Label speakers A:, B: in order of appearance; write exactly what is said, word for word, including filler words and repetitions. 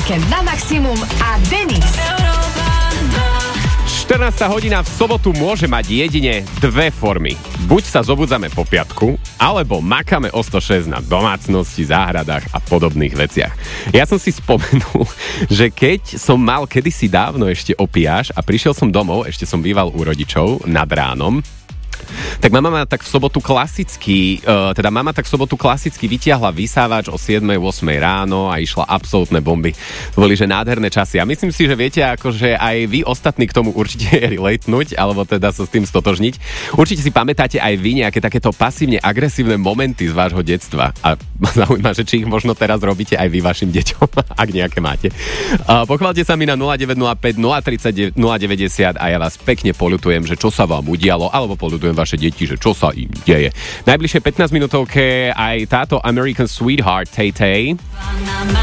A: víkend na maximum a Denis.
B: štrnásta hodina v sobotu môže mať jedine dve formy. Buď sa zobudzame po piatku, alebo makáme o sto šesť na domácnosti, záhradách a podobných veciach. Ja som si spomenul, že keď som mal kedysi dávno ešte opíjaš a prišiel som domov, ešte som býval u rodičov nad ránom, tak mama ma tak v sobotu klasicky, uh, teda mama tak v sobotu klasicky vytiahla vysávač o siedmej ôsmej ráno a išla absolútne bomby. To boli, že nádherné časy. A myslím si, že viete, akože aj vy ostatní k tomu určite relatenúť, alebo teda sa s tým stotožniť. Určite si pamätáte aj vy nejaké takéto pasívne agresívne momenty z vášho detstva. A ma zaujíma, že či ich možno teraz robíte aj vy vašim deťom, ak nejaké máte. Uh, pochválte sa mi na nula deväť nula päť, nula tri nula, nula deväťdesiat a ja vás pekne poľutujem, že čo sa vám udialo, alebo poľutujem vaše deti, že čo sa im deje. Najbližšie pätnásť minútovke aj táto American Sweetheart Tay Tay.